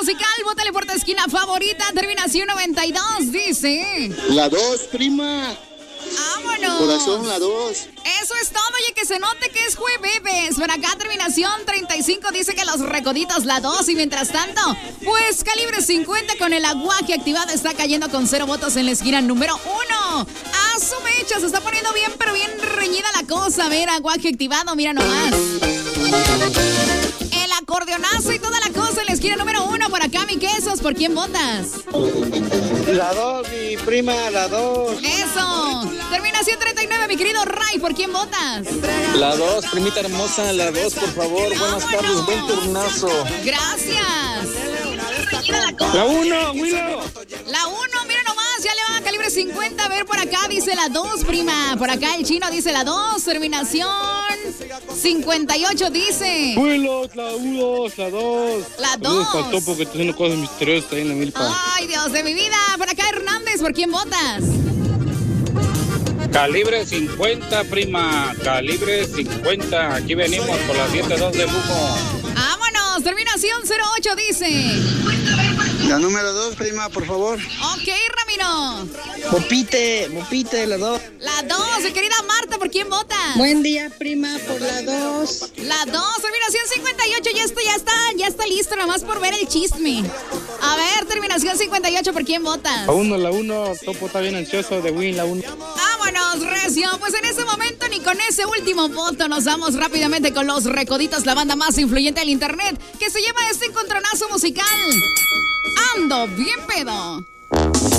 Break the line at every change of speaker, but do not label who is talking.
musical, bótale por tu esquina favorita, terminación 92, dice.
La 2, prima.
¡Vámonos!
Corazón, la 2.
Eso es todo, oye, que se note que es jueves. Por acá, terminación 35, dice que los recoditos, la 2. Y mientras tanto, pues calibre 50 con el aguaje activado está cayendo con 0 votos en la esquina número 1. A su mecha, se está poniendo bien, pero bien reñida la cosa. A ver, aguaje activado, mira nomás. El acordeonazo y toda la cosa en la esquina número 1. Por acá, mi quesos, ¿por quién votas?
La 2, mi prima, la 2.
Eso. Terminación 39, mi querido Ray, ¿por quién votas?
La 2, primita hermosa, la 2, por favor. Buenas tardes, buen turnazo.
Gracias.
La 1, Willow.
La 1, mira nomás, ya le va a calibre 50. A ver, por acá dice la 2, prima. Por acá el chino dice la 2. Terminación 58 dice.
Willow, la 1, la 2.
La 2.
Faltó porque estoy haciendo cosas misteriosas ahí en la milpa.
Ay, Dios de mi vida. Por acá Hernández, ¿por quién votas?
Calibre 50, prima. Calibre 50. Aquí venimos por la 7-2 de lujo.
Vámonos. Terminación 08 dice.
La número 2, prima, por favor.
Ok, Ramiro.
Mopite, la 2.
La 2, mi querida Marta, ¿por quién votas?
Buen día, prima, por la 2.
La 2, terminación 58, ya está listo, nomás por ver el chisme. A ver, terminación 58, ¿por quién votas?
La 1, Topo está bien ansioso de Win, la 1.
Vámonos, Recio. Pues en ese momento ni con ese último voto nos vamos rápidamente con los Recoditos, la banda más influyente del internet, que se lleva este encontronazo musical. Ando bien pedo.